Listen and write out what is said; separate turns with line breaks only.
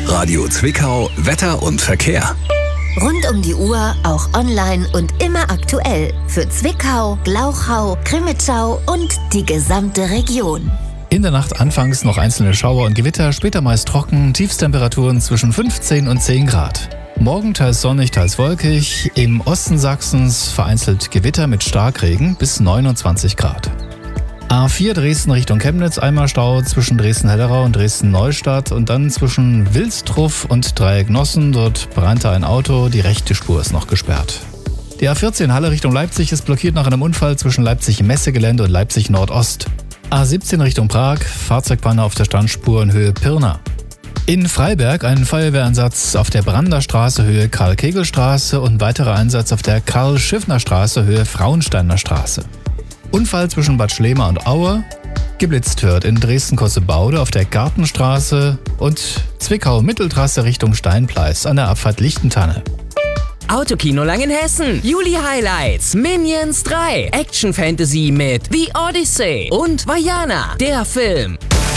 Radio Zwickau, Wetter und Verkehr.
Rund um die Uhr, auch online und immer aktuell. Für Zwickau, Glauchau, Crimmitschau und die gesamte Region.
In der Nacht anfangs noch einzelne Schauer und Gewitter, später meist trocken, Tiefstemperaturen zwischen 15 und 10 Grad. Morgen teils sonnig, teils wolkig, im Osten Sachsens vereinzelt Gewitter mit Starkregen bis 29 Grad. A4 Dresden Richtung Chemnitz, einmal Stau zwischen Dresden-Hellerau und Dresden-Neustadt und dann zwischen Wilstruff und Dreieck-Nossen. Dort brannte ein Auto, die rechte Spur ist noch gesperrt. Die A14 Halle Richtung Leipzig ist blockiert nach einem Unfall zwischen Leipzig-Messegelände und Leipzig-Nordost. A17 Richtung Prag, Fahrzeugpanne auf der Standspur in Höhe Pirna. In Freiberg ein Feuerwehreinsatz auf der Brander Straße Höhe Karl-Kegel-Straße und weiterer Einsatz auf der Karl-Schiffner-Straße Höhe Frauensteiner Straße. Unfall zwischen Bad Schlema und Aue. Geblitzt wird in Dresden-Kossebaude auf der Gartenstraße und Zwickau-Mitteltrasse Richtung Steinpleis an der Abfahrt Lichtentanne.
Autokino Langenhessen. Juli Highlights. Minions 3. Action Fantasy mit The Odyssey und Vaiana, der Film.